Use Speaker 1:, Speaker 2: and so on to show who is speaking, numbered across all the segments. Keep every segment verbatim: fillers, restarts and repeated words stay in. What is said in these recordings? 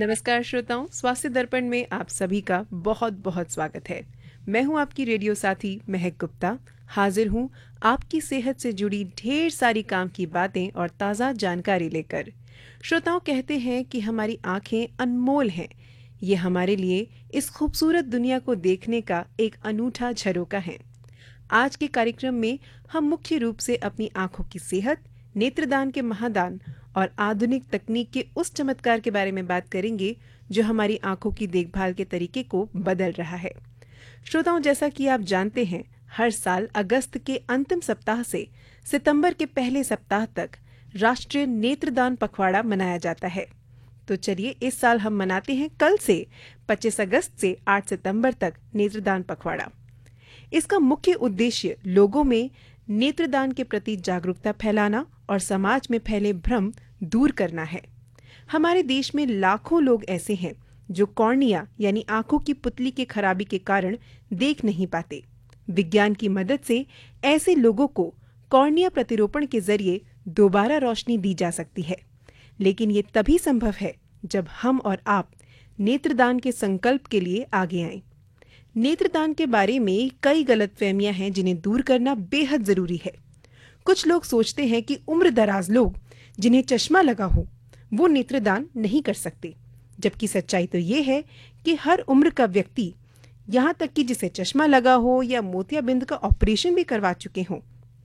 Speaker 1: नमस्कार श्रोताओं, स्वास्थ्य दर्पण में आप सभी का बहुत बहुत स्वागत है। मैं हूं आपकी रेडियो साथी महक गुप्ता। हाजिर हूं आपकी सेहत से जुड़ी ढेर सारी काम की बातें और ताज़ा जानकारी लेकर। श्रोताओं, कहते हैं कि हमारी आंखें अनमोल हैं। ये हमारे लिए इस खूबसूरत दुनिया को देखने का एक अनूठा झरोका है। आज के कार्यक्रम में हम मुख्य रूप से अपनी आंखों की सेहत, नेत्रदान के महादान और आधुनिक तकनीक के उस चमत्कार के बारे में बात करेंगे जो हमारी आंखों की देखभाल के तरीके को बदल रहा है। श्रोताओं, जैसा कि आप जानते हैं, हर साल अगस्त के अंतिम सप्ताह से सितंबर के पहले सप्ताह तक राष्ट्रीय नेत्रदान पखवाड़ा मनाया जाता है। तो चलिए, इस साल हम मनाते हैं कल से पच्चीस अगस्त से आठ सितंबर तक नेत्रदान पखवाड़ा। इसका मुख्य उद्देश्य लोगों में नेत्रदान के प्रति जागरूकता फैलाना और समाज में फैले भ्रम दूर करना है। हमारे देश में लाखों लोग ऐसे हैं जो कॉर्निया यानी आंखों की पुतली के खराबी के कारण देख नहीं पाते। विज्ञान की मदद से ऐसे लोगों को कॉर्निया प्रतिरोपण के जरिए दोबारा रोशनी दी जा सकती है, लेकिन ये तभी संभव है जब हम और आप नेत्रदान के संकल्प के लिए आगे आएं। नेत्रदान के बारे में कई गलतफहमियां हैं जिन्हें दूर करना बेहद जरूरी है। कुछ लोग सोचते हैं कि उम्र दराज लोग जिन्हें चश्मा लगा हो वो नेत्रदान नहीं कर सकते, जबकि सच्चाई तो ये है कि हर उम्र का व्यक्ति, यहाँ तक कि जिसे चश्मा लगा हो या मोतियाबिंद का ऑपरेशन भी करवा चुके हों,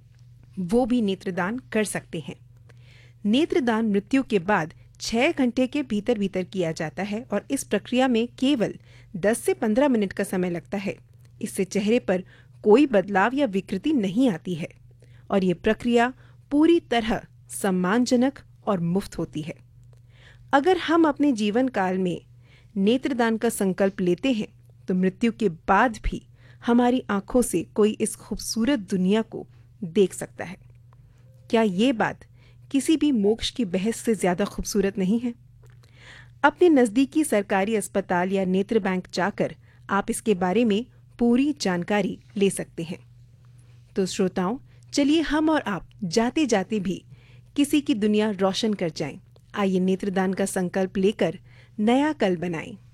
Speaker 1: वो भी नेत्रदान कर सकते हैं। नेत्रदान मृत्यु के बाद छह घंटे के भीतर भीतर किया जाता है और इस प्रक्रिया में केवल दस से पंद्रह मिनट का समय लगता है। इससे चेहरे पर कोई बदलाव या विकृति नहीं आती है और ये प्रक्रिया पूरी तरह सम्मानजनक और मुफ्त होती है। अगर हम अपने जीवन काल में नेत्रदान का संकल्प लेते हैं तो मृत्यु के बाद भी हमारी आंखों से कोई इस खूबसूरत दुनिया को देख सकता है। क्या ये बात किसी भी मोक्ष की बहस से ज्यादा खूबसूरत नहीं है? अपने नजदीकी सरकारी अस्पताल या नेत्र बैंक जाकर आप इसके बारे में पूरी जानकारी ले सकते हैं। तो श्रोताओं, चलिए हम और आप जाते जाते भी किसी की दुनिया रोशन कर जाएं। आइए नेत्रदान का संकल्प लेकर नया कल बनाएं।